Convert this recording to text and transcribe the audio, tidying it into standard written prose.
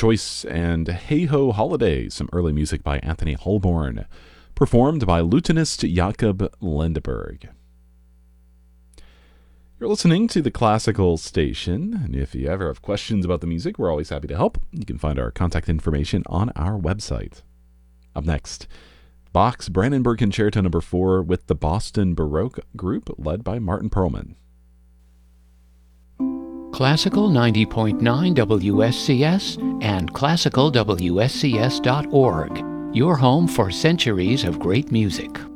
choice, and Hey Ho Holiday, some early music by Anthony Holborn, performed by lutenist Jakob Lindeberg. You're listening to the Classical Station, and if you ever have questions about the music, we're always happy to help. You can find our contact information on our website. Up next, Bach's Brandenburg Concerto No. 4 with the Boston Baroque Group, led by Martin Perlman. Classical 90.9 WSCS and classicalwscs.org, your home for centuries of great music.